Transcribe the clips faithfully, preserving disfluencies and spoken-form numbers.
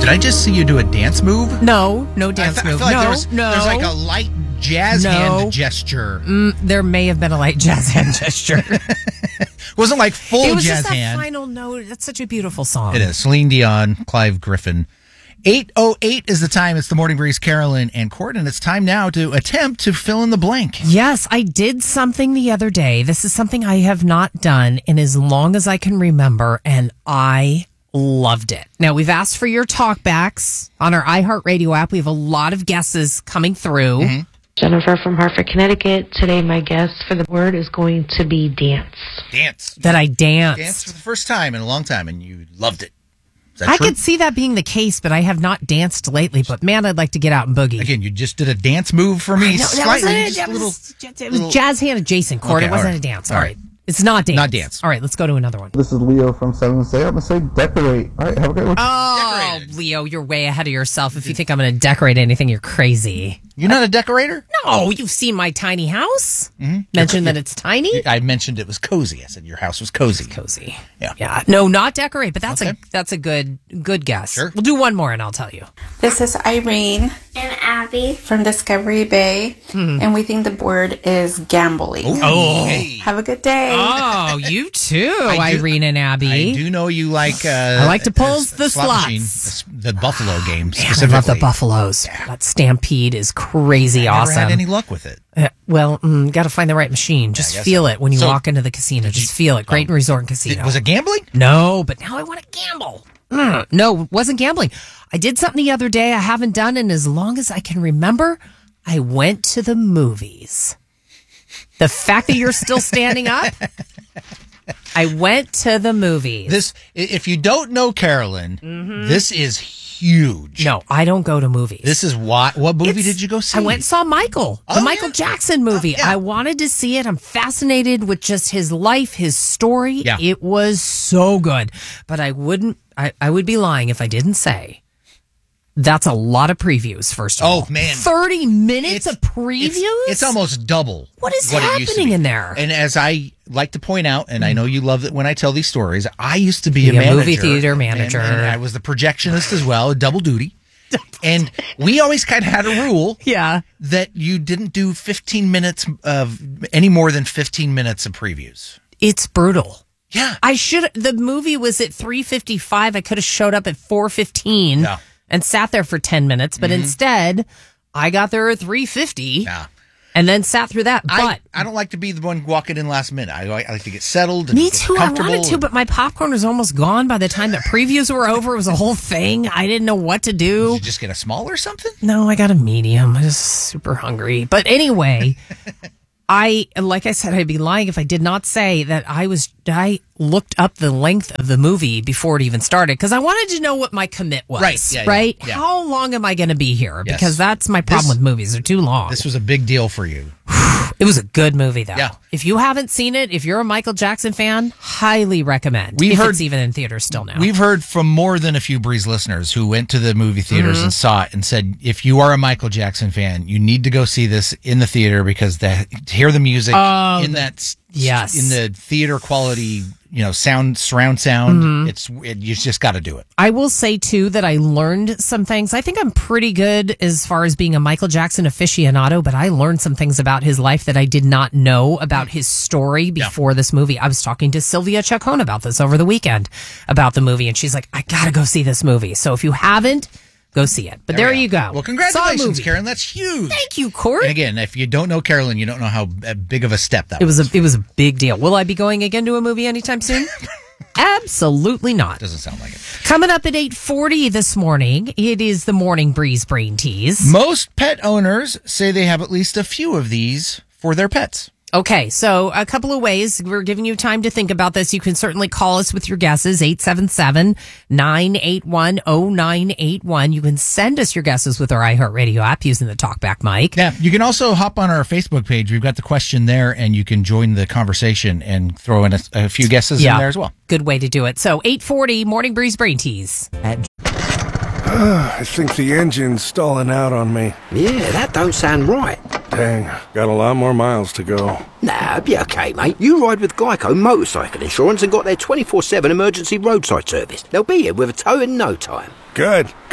Did I just see you do a dance move? No, no dance I th- move. I feel like no, there's, no. There's like a light jazz No. hand gesture. Mm, there may have been a light jazz hand gesture. It wasn't like full it was jazz just that hand. final note. That's such a beautiful song. It is. Celine Dion, Clive Griffin. eight oh eight is the time. It's the Morning Breeze, Carolyn and Court, and it's time now to attempt to fill in the blank. Yes, I did something the other day. This is something I have not done in as long as I can remember, and I loved it. Now, we've asked for your talkbacks on our iHeartRadio app. We have a lot of guesses coming through. Mm-hmm. Jennifer from Hartford, Connecticut. Today, my guess for the word is going to be dance. Dance. That I danced. Danced for the first time in a long time, and you loved it. Is that I true? could see that being the case, but I have not danced lately. But man, I'd like to get out and boogie. Again, you just did a dance move for me. No, that slightly. wasn't it. Just That a little, was, it was little- jazz hand adjacent, Court. Okay, it wasn't all right. a dance. All All right. right. It's not dance. Not dance. All right, let's go to another one. This is Leo from Southern State. I'm going to say decorate. All right, have a great one. Oh, Decorated. Leo, you're way ahead of yourself. If you think I'm going to decorate anything, you're crazy. You're not a decorator? No, you've seen my tiny house. Mm-hmm. Mentioned that it's tiny. I mentioned it was cozy. I said your house was cozy. Cozy. Yeah. Yeah. No, not decorate, but that's Okay. a that's a good good guess. Sure. We'll do one more and I'll tell you. This is Irene And Abby. from Discovery Bay, and we think the word is gambling. Oh, hey. Have a good day. Oh, you too, I do- Irene and Abby. I do know you like. Uh, I like to pull uh, the slot slots. machine, the, the Buffalo game Man, I specifically. love the Buffaloes. That Stampede is crazy I never awesome. had any luck with it. Uh, well, mm, got to find the right machine. Just I guess feel so. it when you So, walk into the casino. Just you- feel it. Great oh. Resort and Casino. Did- was it gambling? No, but now I want to gamble. Mm, no, it wasn't gambling. I did something the other day I haven't done in as long as I can remember. I went to the movies. The fact that you're still standing up, I went to the movies. This, if you don't know Carolyn, this is huge. no, I don't go to movies. This is what. What movie It's- did you go see? I went and saw Michael, the Oh, Michael yeah. Jackson movie. Oh, yeah. I wanted to see it. I'm fascinated with just his life, his story. Yeah. It was so good. But I wouldn't, I, I would be lying if I didn't say that's a lot of previews, first of Oh, all. man. thirty minutes of previews? It's, it's almost double. What is it used to happening be. in there? And as I like to point out, and I know you love it when I tell these stories, I used to be Be a a manager, movie theater and- manager. and I was the projectionist as well, double duty. And we always kind of had a rule Yeah. that you didn't do fifteen minutes of any more than fifteen minutes of previews. It's brutal. Yeah. I should, the movie was at three fifty-five. I could have showed up at four fifteen Yeah. and sat there for ten minutes, but instead I got there at three fifty. Yeah. And then sat through that. But I, I don't like to be the one walking in last minute. I, like- I like to get settled. And me get too. I comfortable wanted to, and- but my popcorn was almost gone by the time the previews were over. It was a whole thing. I didn't know what to do. Did you just get a small or something? No, I got a medium. I was super hungry. But anyway, I, like I said, I'd be lying if I did not say that I was, I looked up the length of the movie before it even started because I wanted to know what my commit was. Right, yeah, yeah, right? yeah. How long am I going to be here? Yes. Because that's my problem This- with movies. They're too long. This was a big deal for you. It was a good movie, though. Yeah. If you haven't seen it, if you're a Michael Jackson fan, highly recommend. We've if heard- it's even in theaters still now. We've heard from more than a few Breeze listeners who went to the movie theaters Mm-hmm. and saw it and said, if you are a Michael Jackson fan, you need to go see this in the theater because the, to hear the music in that s- yes. in the theater quality, you know, sound, surround sound, Mm-hmm. it's it, you just got to do it. I will say, too, that I learned some things. I think I'm pretty good as far as being a Michael Jackson aficionado, but I learned some things about his life that I did not know about his story before this movie. I was talking to Sylvia Chacon about this over the weekend, about the movie, and she's like, I got to go see this movie. So if you haven't, go see it. But there, we you go. Well, Saw a congratulations, movie. Karen. That's huge. Thank you, Court. And again, if you don't know Carolyn, you don't know how uh, big of a step that It was was. a it was a big deal. Will I be going again to a movie anytime soon? Absolutely not. Doesn't sound like it. Coming up at eight forty this morning, it is the Morning Breeze Brain Tease. Most pet owners say they have at least a few of these for their pets. Okay, so a couple of ways. We're giving you time to think about this. You can certainly call us with your guesses, eight seven seven, nine eight one, zero nine eight one. You can send us your guesses with our iHeartRadio app using the TalkBack mic. Yeah, you can also hop on our Facebook page. We've got the question there, and you can join the conversation and throw in a, a few guesses in there as well. Good way to do it. So eight forty, Morning Breeze Brain Tease. I think the engine's stalling out on me. Yeah, that don't sound right. Dang, got a lot more miles to go. Nah, be okay, mate. You ride with Geico Motorcycle Insurance and got their twenty-four seven emergency roadside service. They'll be here with a tow in no time. Good,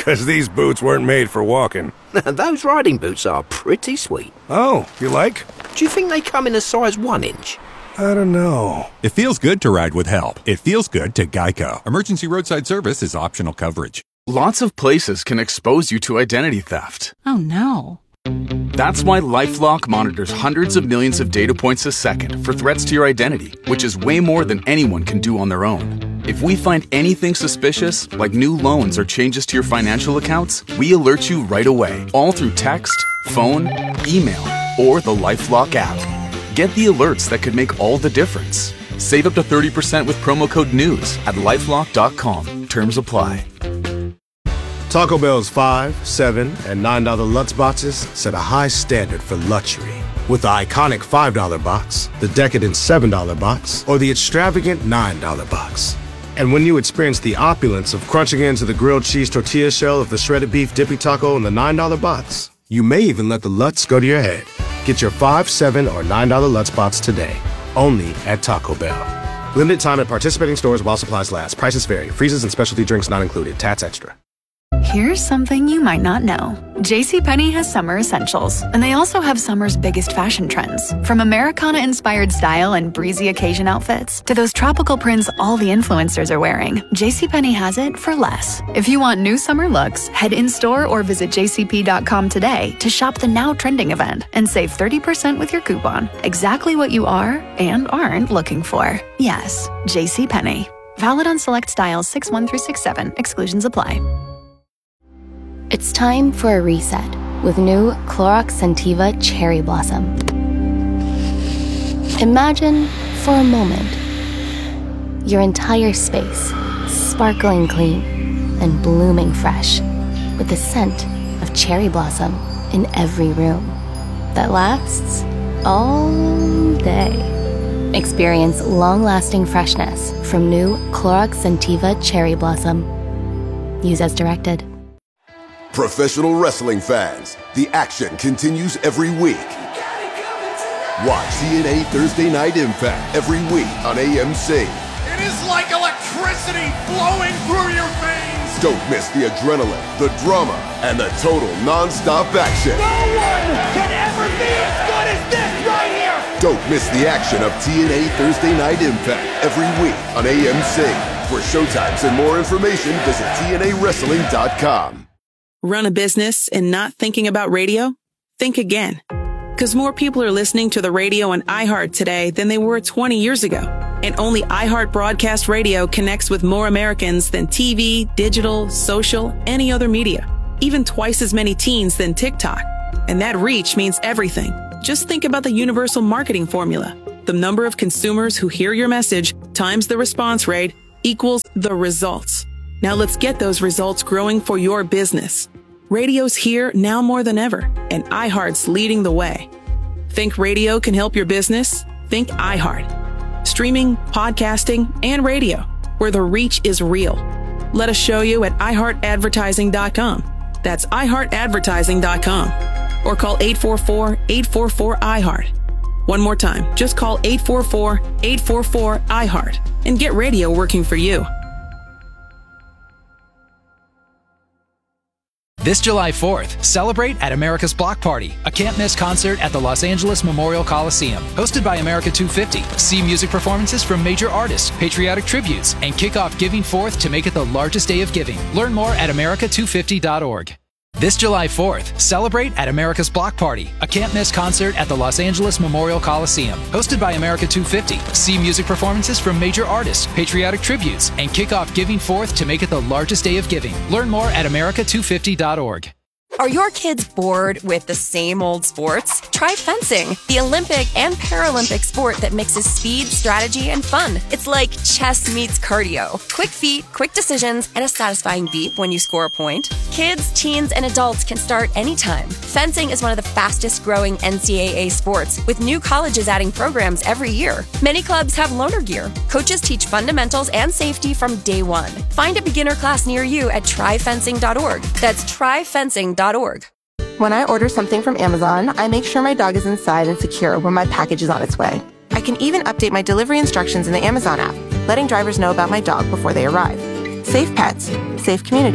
Because these boots weren't made for walking. Those riding boots are pretty sweet. Oh, you like? Do you think they come in a size one inch? I don't know. It feels good to ride with help. It feels good to Geico. Emergency roadside service is optional coverage. Lots of places can expose you to identity theft. Oh, no. That's why LifeLock monitors hundreds of millions of data points a second for threats to your identity, which is way more than anyone can do on their own. If we find anything suspicious, like new loans or changes to your financial accounts, we alert you right away, all through text, phone, email, or the LifeLock app. Get the alerts that could make all the difference. Save up to thirty percent with promo code NEWS at lifelock dot com. Terms apply. Taco Bell's five, seven, and nine dollar Lutz boxes set a high standard for luxury. With the iconic five dollar box, the decadent seven dollar box, or the extravagant nine dollar box. And when you experience the opulence of crunching into the grilled cheese tortilla shell of the shredded beef dippy taco in the nine dollar box, you may even let the Lutz go to your head. Get your five, seven, or nine dollar Lutz box today, only at Taco Bell. Limited time at participating stores while supplies last. Prices vary. Freezes and specialty drinks not included. Tats extra. Here's something you might not know. JCPenney has summer essentials, and they also have summer's biggest fashion trends. From Americana-inspired style and breezy occasion outfits to those tropical prints all the influencers are wearing, JCPenney has it for less. If you want new summer looks, head in-store or visit j c p dot com today to shop the now trending event and save thirty percent with your coupon. Exactly what you are and aren't looking for. Yes, JCPenney. Valid on select styles six one through six seven. Exclusions apply. It's time for a reset with new Clorox Scentiva Cherry Blossom. Imagine, for a moment, your entire space sparkling clean and blooming fresh with the scent of cherry blossom in every room that lasts all day. Experience long-lasting freshness from new Clorox Scentiva Cherry Blossom. Use as directed. Professional wrestling fans, the action continues every week. Watch T N A Thursday Night Impact every week on A M C. It is like electricity flowing through your veins. Don't miss the adrenaline, the drama, and the total non-stop action. No one can ever be as good as this right here. Don't miss the action of T N A Thursday Night Impact every week on A M C. For showtimes and more information, visit T N A wrestling dot com. Run a business and not thinking about radio? Think again. Because more people are listening to the radio on iHeart today than they were twenty years ago. And only iHeart Broadcast Radio connects with more Americans than T V, digital, social, any other media. Even twice as many teens than TikTok. And that reach means everything. Just think about the universal marketing formula. The number of consumers who hear your message times the response rate equals the results. Now let's get those results growing for your business. Radio's here now more than ever, and iHeart's leading the way. Think radio can help your business? Think iHeart. Streaming, podcasting, and radio, where the reach is real. Let us show you at i heart advertising dot com. That's i heart advertising dot com. Or call eight four four, eight four four, I heart. One more time, just call eight four four, eight four four, I heart and get radio working for you. This July fourth, celebrate at America's Block Party, a can't-miss concert at the Los Angeles Memorial Coliseum. Hosted by America two fifty, see music performances from major artists, patriotic tributes, and kick off Giving Fourth to make it the largest day of giving. Learn more at america two fifty dot org. This July fourth, celebrate at America's Block Party, a can't-miss concert at the Los Angeles Memorial Coliseum. Hosted by America two fifty, see music performances from major artists, patriotic tributes, and kick off Giving Fourth to make it the largest day of giving. Learn more at america two fifty dot org. Are your kids bored with the same old sports? Try fencing, the Olympic and Paralympic sport that mixes speed, strategy, and fun. It's like chess meets cardio. Quick feet, quick decisions, and a satisfying beep when you score a point. Kids, teens, and adults can start anytime. Fencing is one of the fastest growing N C double A sports, with new colleges adding programs every year. Many clubs have loaner gear. Coaches teach fundamentals and safety from day one. Find a beginner class near you at try fencing dot org. That's try fencing dot org. When I order something from Amazon, I make sure my dog is inside and secure when my package is on its way. I can even update my delivery instructions in the Amazon app, letting drivers know about my dog before they arrive. Safe pets, safe communities.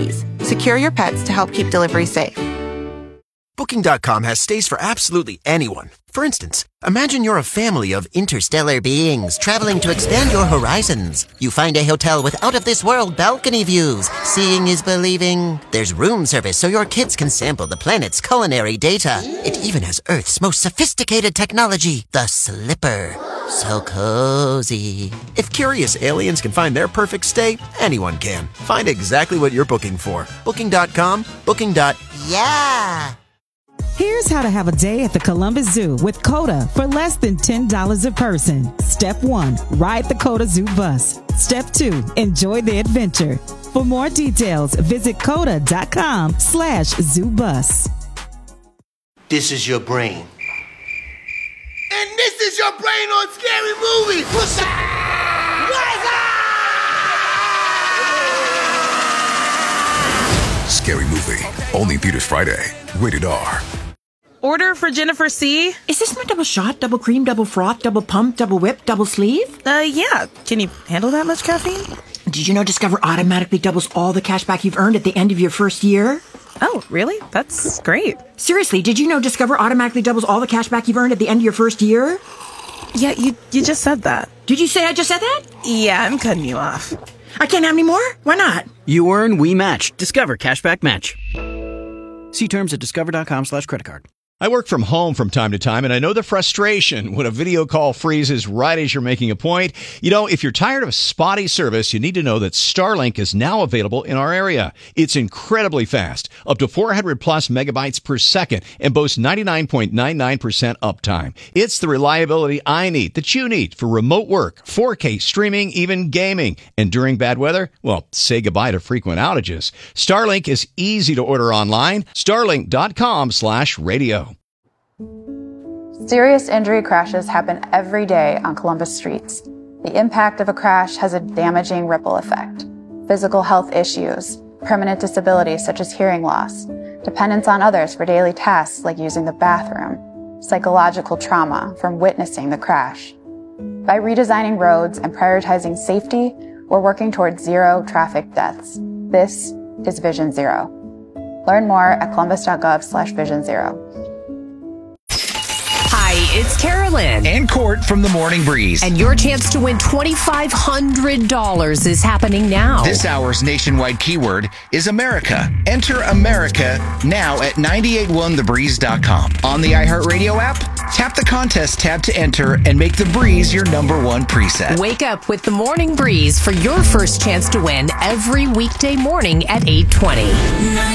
Secure your pets to help keep delivery safe. Booking dot com has stays for absolutely anyone. For instance, imagine you're a family of interstellar beings traveling to expand your horizons. You find a hotel with out-of-this-world balcony views. Seeing is believing. There's room service so your kids can sample the planet's culinary data. It even has Earth's most sophisticated technology, the Slipper. So cozy. If curious aliens can find their perfect stay, anyone can. Find exactly what you're booking for. Booking dot com, booking. Yeah. Here's how to have a day at the Columbus Zoo with CODA for less than ten dollars a person. Step one, ride the CODA Zoo bus. Step two, enjoy the adventure. For more details, visit coda.com slash zoo bus. This is your brain. And this is your brain on Scary Movies. What's up? What's up? Scary Movie. Only in theaters Friday. Rated R. Order for Jennifer C. Is this my double shot, double cream, double froth, double pump, double whip, double sleeve? Uh, yeah. Can you handle that much caffeine? Did you know Discover automatically doubles all the cash back you've earned at the end of your first year? Oh, really? That's great. Seriously, did you know Discover automatically doubles all the cash back you've earned at the end of your first year? Yeah, you you just said that. Did you say I just said that? Yeah, I'm cutting you off. I can't have any more? Why not? You earn, we match. Discover Cashback Match. See terms at discover.com slash credit card. I work from home from time to time, and I know the frustration when a video call freezes right as you're making a point. You know, if you're tired of spotty service, you need to know that Starlink is now available in our area. It's incredibly fast, up to four hundred plus megabytes per second, and boasts ninety-nine point nine nine percent uptime. It's the reliability I need, that you need, for remote work, four K streaming, even gaming. And during bad weather, well, say goodbye to frequent outages. Starlink is easy to order online. Starlink.com slash radio. Serious injury crashes happen every day on Columbus streets. The impact of a crash has a damaging ripple effect. Physical health issues, permanent disabilities such as hearing loss, dependence on others for daily tasks like using the bathroom, psychological trauma from witnessing the crash. By redesigning roads and prioritizing safety, we're working towards zero traffic deaths. This is Vision Zero. Learn more at columbus.gov slash vision zero. Hi, it's Carolyn. And Court from the Morning Breeze. And your chance to win twenty-five hundred dollars is happening now. This hour's nationwide keyword is America. Enter America now at nine eight one the breeze dot com. On the iHeartRadio app, tap the contest tab to enter and make the Breeze your number one preset. Wake up with the Morning Breeze for your first chance to win every weekday morning at eight twenty.